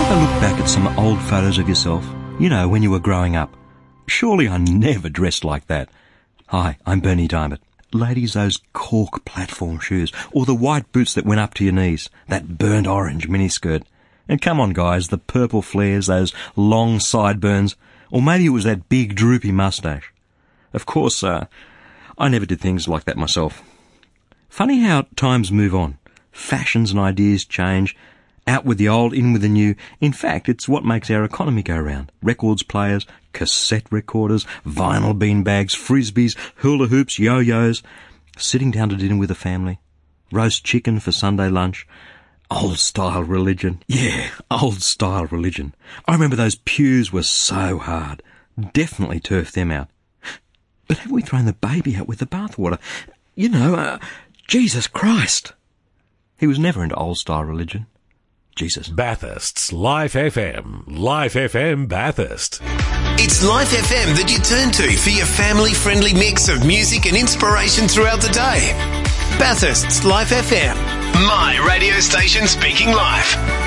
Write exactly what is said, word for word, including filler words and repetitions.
ever look back at some old photos of yourself? You know, when you were growing up. Surely I never dressed like that. Hi, I'm Bernie Diamond. Ladies, those cork platform shoes, or the white boots that went up to your knees, that burnt orange miniskirt. And come on, guys, the purple flares, those long sideburns, or maybe it was that big droopy moustache. Of course, uh, I never did things like that myself. Funny how times move on. Fashions and ideas change. Out with the old, in with the new. In fact, it's what makes our economy go round. Records players, cassette recorders, vinyl beanbags, frisbees, hula hoops, yo-yos, sitting down to dinner with the family, roast chicken for Sunday lunch, old-style religion. Yeah, old-style religion. I remember those pews were so hard. Definitely turfed them out. But have we thrown the baby out with the bathwater? You know, uh, Jesus Christ. He was never into old-style religion. Jesus. Bathurst's Life F M. Life F M Bathurst. It's Life F M that you turn to for your family-friendly mix of music and inspiration throughout the day. Bathurst's Life F M. My radio station speaking life.